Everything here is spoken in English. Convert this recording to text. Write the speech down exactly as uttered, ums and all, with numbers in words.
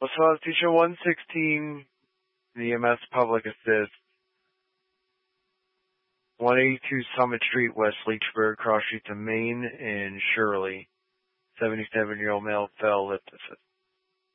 Well, teacher one sixteen, E M S Public Assist, one eighty-two Summit Street, West Leechburg, cross street to Main in Shirley. seventy-seven-year-old male fell lip assist.